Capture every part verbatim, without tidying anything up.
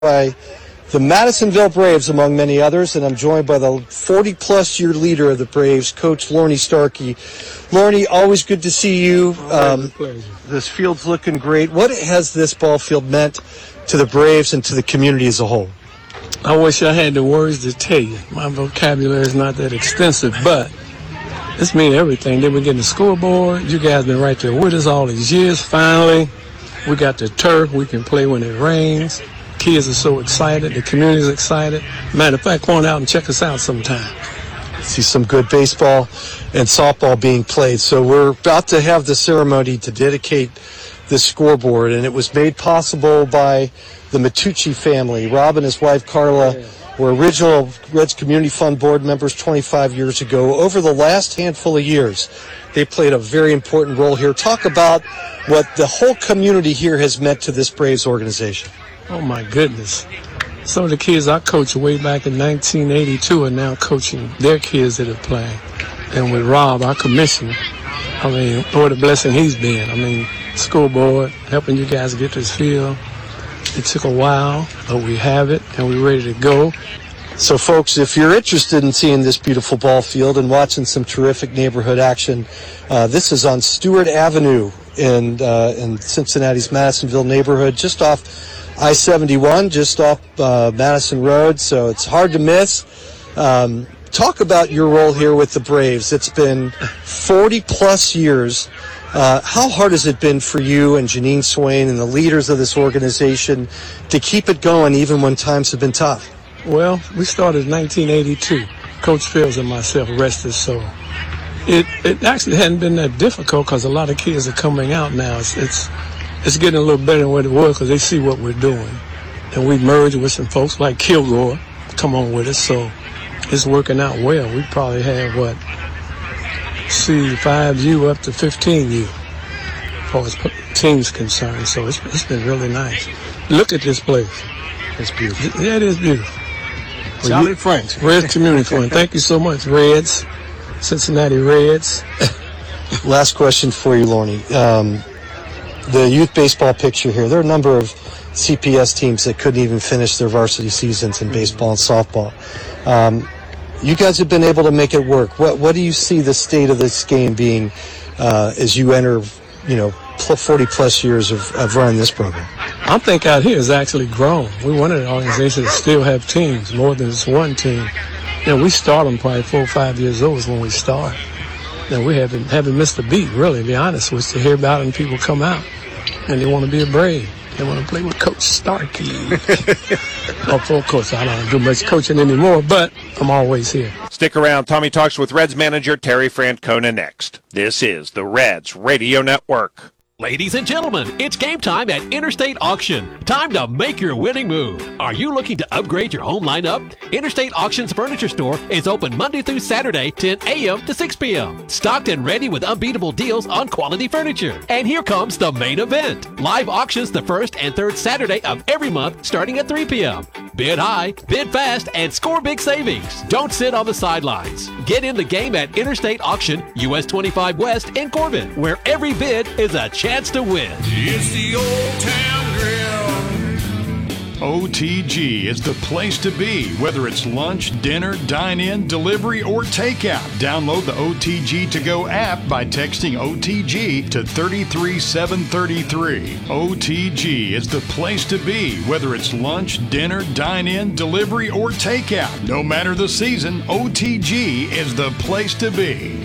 by the Madisonville Braves, among many others, and I'm joined by the forty-plus year leader of the Braves, Coach Lorne Starkey. Lorne, always good to see you. Um, this field's looking great. What has this ball field meant to the Braves and to the community as a whole? I wish I had the words to tell you. My vocabulary is not that extensive, but this means everything. Then we get the scoreboard. You guys been right there with us all these years. Finally, we got the turf. We can play when it rains. Kids are so excited. The community's excited. Matter of fact, come on out and check us out sometime. See some good baseball and softball being played. So we're about to have the ceremony to dedicate this scoreboard, and it was made possible by the Matucci family. Rob and his wife, Carla, were original Reds Community Fund board members twenty-five years ago. Over the last handful of years, they played a very important role here. Talk about what the whole community here has meant to this Braves organization. Oh, my goodness. Some of the kids I coached way back in nineteen eighty-two are now coaching their kids that have played. And with Rob, our commissioner, I mean, what a blessing he's been. I mean, scoreboard, helping you guys get this field. It took a while, but we have it, and we're ready to go. So, folks, if you're interested in seeing this beautiful ball field and watching some terrific neighborhood action, uh, this is on Stewart Avenue in, uh, in Cincinnati's Madisonville neighborhood, just off I seventy-one, just off uh, Madison Road, so it's hard to miss. Um, talk about your role here with the Braves. It's been forty-plus years. Uh, how hard has it been for you and Janine Swain and the leaders of this organization to keep it going even when times have been tough? Well, we started in nineteen eighty-two. Coach Fields and myself, rest his soul. It it actually hadn't been that difficult because a lot of kids are coming out now. It's it's, it's getting a little better than what it was because they see what we're doing. And we merged with some folks like Kilgore come on with us, so it's working out well. We probably have, what, see, five U up to fifteen U as far as teams concerned. So it's, it's been really nice. Look at this place. It's beautiful. Yeah, it is beautiful. Charlie Franks. Reds Community Fund. Thank you so much, Reds. Cincinnati Reds. Last question for you, Lorne. Um, the youth baseball picture here, there are a number of C P S teams that couldn't even finish their varsity seasons in baseball and softball. Um, you guys have been able to make it work. What what do you see the state of this game being uh, as you enter, you know, forty-plus years of, of running this program? I think out here has actually grown. We're one of the organizations that still have teams, more than just one team. You know, we start them probably four or five years old is when we start. And we haven't, haven't missed a beat, really, to be honest, was to hear about it and people come out. And they want to be a Brave. They want to play with Coach Starkey. Oh, of course, I don't do much coaching anymore, but I'm always here. Stick around. Tommy talks with Reds manager Terry Francona next. This is the Reds Radio Network. Ladies and gentlemen, it's game time at Interstate Auction. Time to make your winning move. Are you looking to upgrade your home lineup? Interstate Auction's furniture store is open Monday through Saturday, ten a.m. to six p.m. Stocked and ready with unbeatable deals on quality furniture. And here comes the main event. Live auctions the first and third Saturday of every month starting at three p.m. Bid high, bid fast, and score big savings. Don't sit on the sidelines. Get in the game at Interstate Auction, U S twenty-five West in Corbin, where every bid is a chance to win. It's the Old Town Grill. O T G is the place to be, whether it's lunch, dinner, dine-in, delivery, or takeout. Download the O T G To Go app by texting O T G to three three seven three three. O T G is the place to be, whether it's lunch, dinner, dine-in, delivery, or takeout. No matter the season, O T G is the place to be.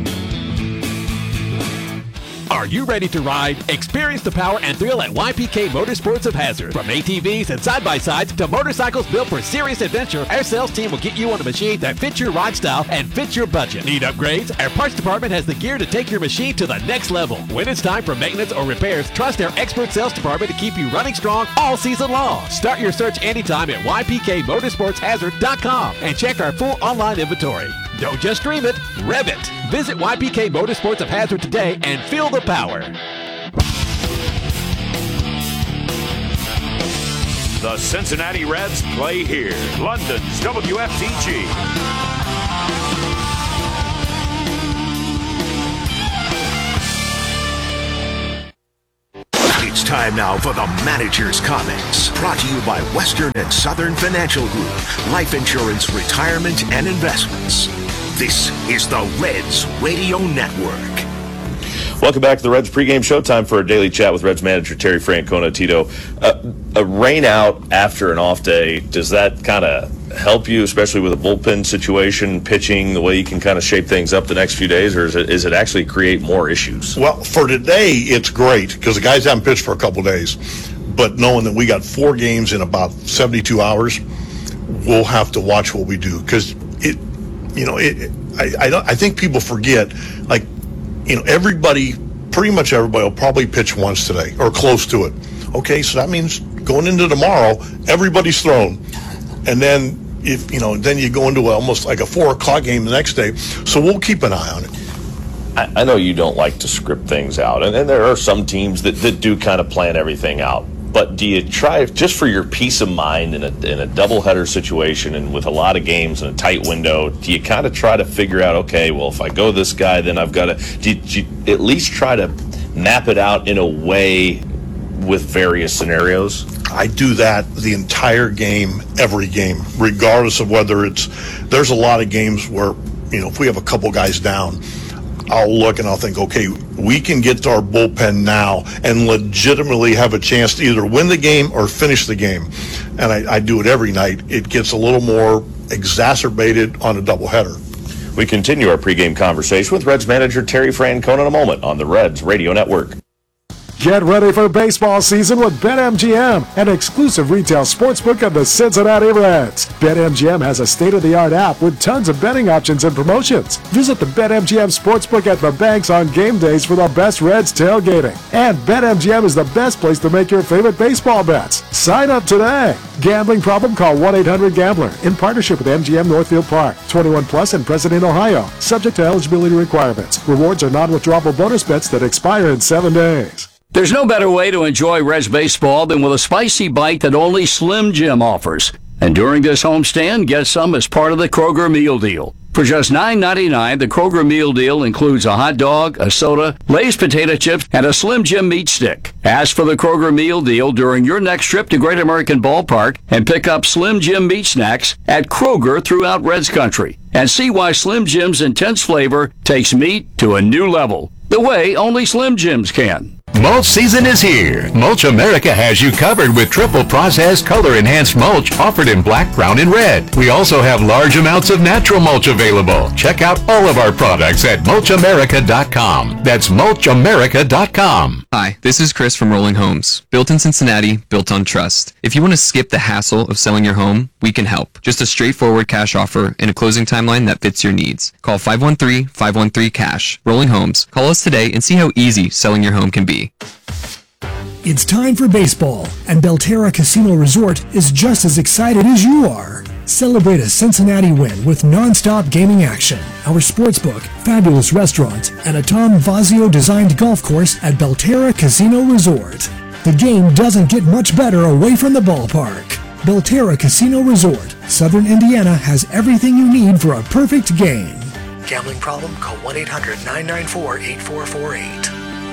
Are you ready to ride? Experience the power and thrill at Y P K Motorsports of Hazard. From A T Vs and side-by-sides to motorcycles built for serious adventure, our sales team will get you on a machine that fits your ride style and fits your budget. Need upgrades? Our parts department has the gear to take your machine to the next level. When it's time for maintenance or repairs, trust our expert sales department to keep you running strong all season long. Start your search anytime at Y P K motorsports hazard dot com and check our full online inventory. Don't just dream it, rev it. Visit Y P K Motorsports of Hazard today and feel the power. The Cincinnati Reds play here. London's W F T G. It's time Time now for the Manager's Comments. Brought to you by Western and Southern Financial Group. Life insurance, retirement, and investments. This is the Reds Radio Network. Welcome back to the Reds pregame showtime for a daily chat with Reds manager Terry Francona. Tito, uh, a rain out after an off day, does that kind of help you, especially with a bullpen situation, pitching, the way you can kind of shape things up the next few days, or is it, is it actually create more issues? Well, for today, it's great because the guys haven't pitched for a couple days. But knowing that we got four games in about seventy-two hours, we'll have to watch what we do because it, you know, it. I I, don't, I think people forget, like, you know, everybody, pretty much everybody will probably pitch once today or close to it. Okay, so that means going into tomorrow, everybody's thrown. And then, if you know, then you go into a, almost like a four o'clock game the next day. So we'll keep an eye on it. I, I know you don't like to script things out, and, and there are some teams that, that do kind of plan everything out. But do you try, just for your peace of mind in a in a doubleheader situation and with a lot of games in a tight window, do you kind of try to figure out, okay, well, if I go this guy, then I've got to, do you, do you at least try to map it out in a way with various scenarios? I do that the entire game, every game, regardless of whether it's, there's a lot of games where, you know, if we have a couple guys down, I'll look and I'll think, okay, we can get to our bullpen now and legitimately have a chance to either win the game or finish the game. And I, I do it every night. It gets a little more exacerbated on a doubleheader. We continue our pregame conversation with Reds manager Terry Francona in a moment on the Reds Radio Network. Get ready for baseball season with BetMGM, an exclusive retail sportsbook of the Cincinnati Reds. BetMGM has a state-of-the-art app with tons of betting options and promotions. Visit the BetMGM Sportsbook at the banks on game days for the best Reds tailgating. And BetMGM is the best place to make your favorite baseball bets. Sign up today. Gambling problem? Call one eight hundred gambler in partnership with M G M Northfield Park. twenty-one plus and present in Ohio. Subject to eligibility requirements. Rewards are non-withdrawable bonus bets that expire in seven days. There's no better way to enjoy Reds baseball than with a spicy bite that only Slim Jim offers. And during this homestand, get some as part of the Kroger Meal Deal. For just nine ninety-nine, the Kroger Meal Deal includes a hot dog, a soda, Lay's potato chips, and a Slim Jim meat stick. Ask for the Kroger Meal Deal during your next trip to Great American Ballpark and pick up Slim Jim meat snacks at Kroger throughout Reds Country. And see why Slim Jim's intense flavor takes meat to a new level, the way only Slim Jims can. Mulch season is here. Mulch America has you covered with triple processed color enhanced mulch offered in black, brown, and red. We also have large amounts of natural mulch available. Check out all of our products at mulch america dot com. That's mulch america dot com. Hi, this is Chris from Rolling Homes. Built in Cincinnati, built on trust. If you want to skip the hassle of selling your home, we can help. Just a straightforward cash offer and a closing timeline that fits your needs. Call five one three, five one three, cash. Rolling Homes. Call us today and see how easy selling your home can be. It's time for baseball, and Belterra Casino Resort is just as excited as you are. Celebrate a Cincinnati win with non-stop gaming action, our sportsbook, fabulous restaurants, and a Tom Vazio-designed golf course at Belterra Casino Resort. The game doesn't get much better away from the ballpark. Belterra Casino Resort, Southern Indiana has everything you need for a perfect game. Gambling problem? Call one eight hundred nine nine four eight four four eight.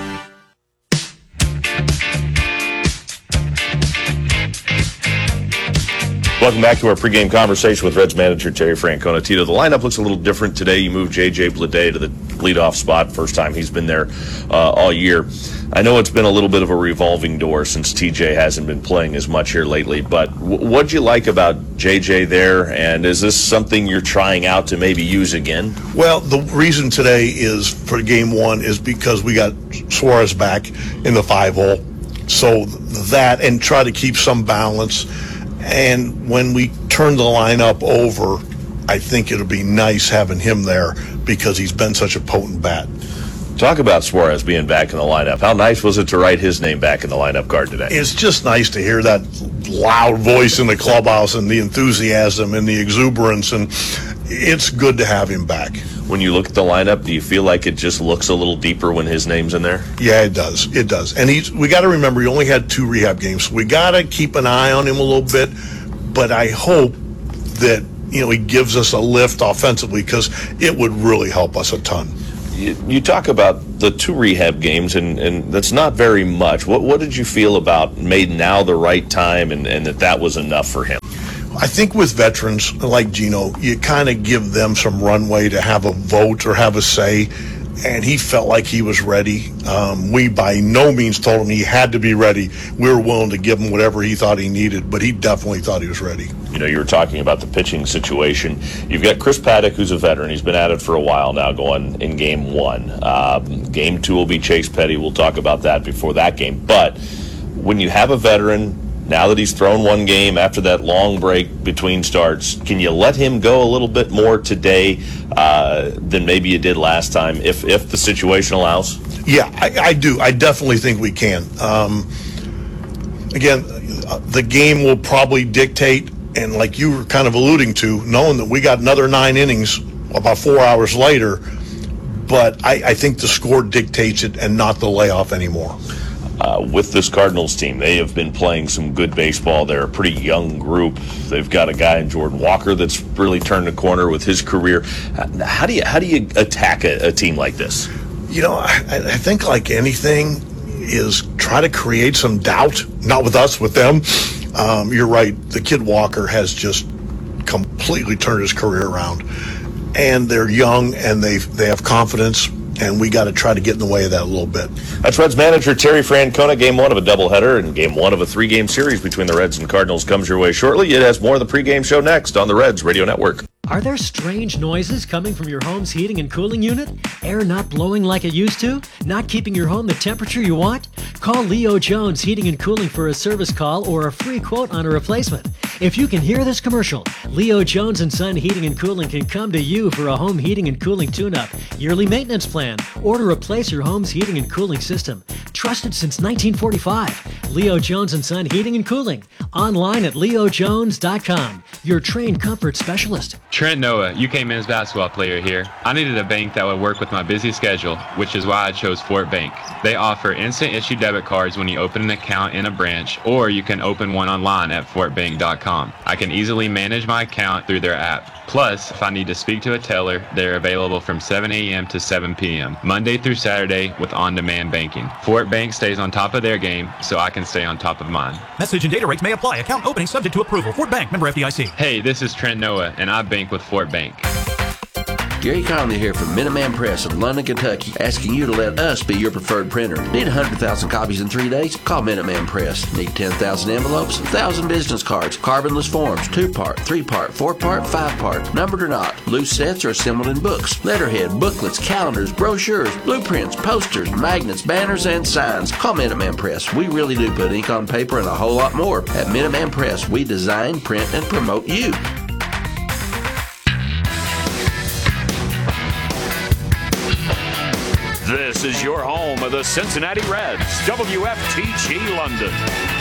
Welcome back to our pregame conversation with Reds manager Terry Francona. Tito, the lineup looks a little different today. You moved J J Bleday to the leadoff spot. First time he's been there uh, all year. I know it's been a little bit of a revolving door since T J hasn't been playing as much here lately, but w- what'd you like about J J there, and is this something you're trying out to maybe use again? Well, the reason today is for game one is because we got Suarez back in the five hole. So that, and try to keep some balance. And when we turn the lineup over, I think it'll be nice having him there because he's been such a potent bat. Talk about Suarez being back in the lineup. How nice was it to write his name back in the lineup card today? It's just nice to hear that loud voice in the clubhouse and the enthusiasm and the exuberance, and it's good to have him back. When you look at the lineup, do you feel like it just looks a little deeper when his name's in there? Yeah, it does. It does. And he's we got to remember he only had two rehab games. So we got to keep an eye on him a little bit, but I hope that, you know, he gives us a lift offensively because it would really help us a ton. you, you talk about the two rehab games, and, and that's not very much. What what did you feel about made now the right time, and, and that that was enough for him? I think with veterans like Gino, you kind of give them some runway to have a vote or have a say, and he felt like he was ready. Um, we by no means told him he had to be ready. We were willing to give him whatever he thought he needed, but he definitely thought he was ready. You know, you were talking about the pitching situation. You've got Chris Paddock, who's a veteran. He's been at it for a while now, going in game one. Um, game two will be Chase Petty. We'll talk about that before that game. But when you have a veteran, now that he's thrown one game after that long break between starts, can you let him go a little bit more today uh, than maybe you did last time, if if the situation allows? Yeah, I, I do. I definitely think we can. Um, again, the game will probably dictate, and like you were kind of alluding to, knowing that we got another nine innings about four hours later, but I, I think the score dictates it and not the layoff anymore. Uh, with this Cardinals team, they have been playing some good baseball. They're a pretty young group. They've got a guy in Jordan Walker that's really turned the corner with his career. How do you how do you attack a, a team like this? You know, I, I think like anything is try to create some doubt, not with us, with them. Um, you're right. The kid Walker has just completely turned his career around, and they're young and they they have confidence. And we got to try to get in the way of that a little bit. That's Reds manager Terry Francona. Game one of a doubleheader and game one of a three-game series between the Reds and Cardinals comes your way shortly. It has more of the pregame show next on the Reds Radio Network. Are there strange noises coming from your home's heating and cooling unit? Air not blowing like it used to? Not keeping your home the temperature you want? Call Leo Jones Heating and Cooling for a service call or a free quote on a replacement. If you can hear this commercial, Leo Jones and Son Heating and Cooling can come to you for a home heating and cooling tune-up, yearly maintenance plan, or to replace your home's heating and cooling system. Trusted since nineteen forty-five. Leo Jones and Son Heating and Cooling. Online at leo jones dot com. Your trained comfort specialist. Trent Noah, U K men's basketball player here. I needed a bank that would work with my busy schedule, which is why I chose Fort Bank. They offer instant issue debit cards when you open an account in a branch, or you can open one online at fort bank dot com. I can easily manage my account through their app. Plus, if I need to speak to a teller, they're available from seven a.m. to seven p.m., Monday through Saturday with on-demand banking. Fort Bank stays on top of their game, so I can stay on top of mine. Message and data rates may apply. Account opening subject to approval. Fort Bank, member F D I C. Hey, this is Trent Noah, and I bank with Fort Bank. Gary Conley here from Minuteman Press of London, Kentucky, asking you to let us be your preferred printer. Need one hundred thousand copies in three days? Call Minuteman Press. Need ten thousand envelopes, one thousand business cards, carbonless forms, two-part, three-part, four-part, five-part, numbered or not, loose sets or assembled in books, letterhead, booklets, calendars, brochures, blueprints, posters, magnets, banners, and signs. Call Minuteman Press. We really do put ink on paper and a whole lot more. At Minuteman Press, we design, print, and promote you. This is your home of the Cincinnati Reds, W F T G London.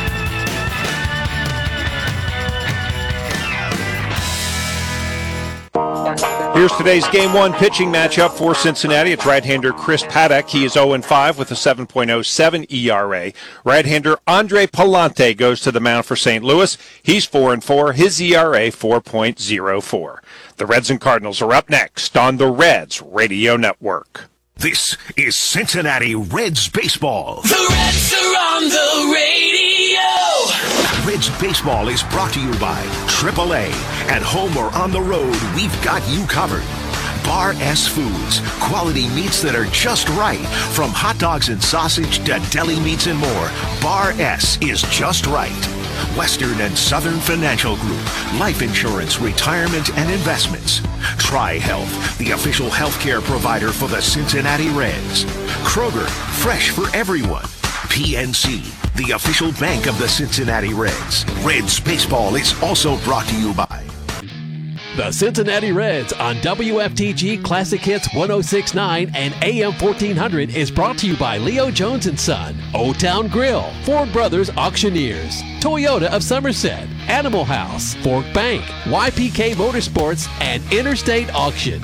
Here's today's Game one pitching matchup for Cincinnati. It's right-hander Chris Paddock. He is oh and five with a seven point oh seven E R A. Right-hander Andre Palante goes to the mound for Saint Louis. He's four and four. His E R A four point oh four. The Reds and Cardinals are up next on the Reds Radio Network. This is Cincinnati Reds baseball. The Reds are on the radio. Reds baseball is brought to you by triple A. At home or on the road, we've got you covered. Bar S Foods, quality meats that are just right. From hot dogs and sausage to deli meats and more, Bar S is just right. Western and Southern Financial Group, life insurance, retirement, and investments. Tri-Health, the official healthcare provider for the Cincinnati Reds. Kroger, fresh for everyone. P N C, the official bank of the Cincinnati Reds. Reds baseball is also brought to you by the Cincinnati Reds on W F T G Classic Hits one oh six point nine and A M fourteen hundred is brought to you by Leo Jones and Son, Old Town Grill, Ford Brothers Auctioneers, Toyota of Somerset, Animal House, Fork Bank, Y P K Motorsports, and Interstate Auction.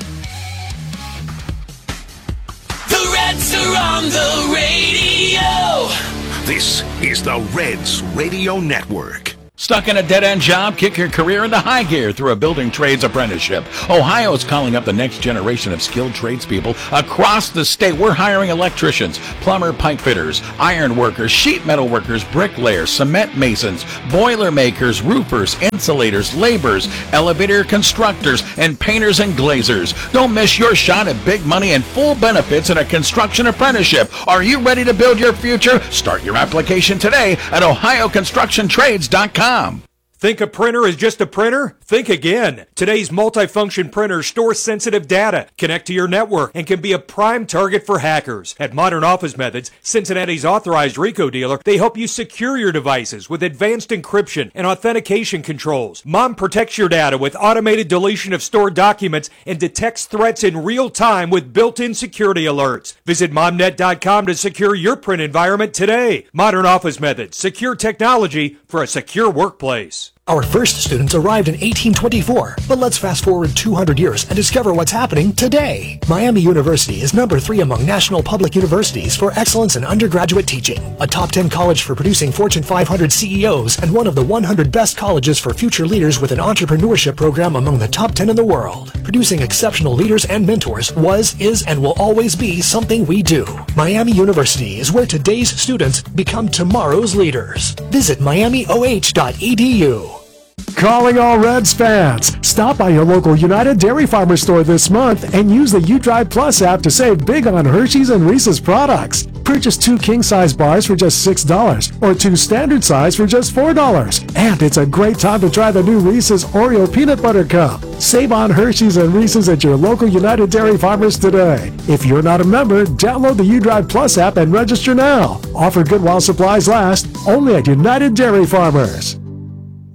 The Reds are on the radio. This is the Reds Radio Network. Stuck in a dead-end job? Kick your career into high gear through a building trades apprenticeship. Ohio is calling up the next generation of skilled tradespeople across the state. We're hiring electricians, plumber, pipe fitters, iron workers, sheet metal workers, bricklayers, cement masons, boiler makers, roofers, insulators, laborers, elevator constructors, and painters and glazers. Don't miss your shot at big money and full benefits in a construction apprenticeship. Are you ready to build your future? Start your application today at ohio construction trades dot com. Think a printer is just a printer? Think again. Today's multifunction printers store sensitive data, connect to your network, and can be a prime target for hackers. At Modern Office Methods, Cincinnati's authorized RICO dealer, they help you secure your devices with advanced encryption and authentication controls. Mom protects your data with automated deletion of stored documents and detects threats in real time with built-in security alerts. Visit mom net dot com to secure your print environment today. Modern Office Methods, secure technology for a secure workplace. Our first students arrived in eighteen twenty-four, but let's fast forward two hundred years and discover what's happening today. Miami University is number three among national public universities for excellence in undergraduate teaching, a top ten college for producing Fortune five hundred C E Os, and one of the one hundred best colleges for future leaders with an entrepreneurship program among the top ten in the world. Producing exceptional leaders and mentors was, is, and will always be something we do. Miami University is where today's students become tomorrow's leaders. Visit miami o h dot e d u. Calling all Reds fans. Stop by your local United Dairy Farmer store this month and use the UDrive Plus app to save big on Hershey's and Reese's products. Purchase two king-size bars for just six dollars or two standard size for just four dollars. And it's a great time to try the new Reese's Oreo Peanut Butter Cup. Save on Hershey's and Reese's at your local United Dairy Farmers today. If you're not a member, download the UDrive Plus app and register now. Offer good while supplies last, only at United Dairy Farmers.